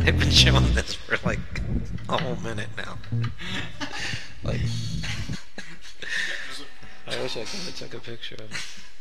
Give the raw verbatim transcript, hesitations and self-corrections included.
They've been showing this for like a whole minute now. Like, I wish I could have took a picture of it.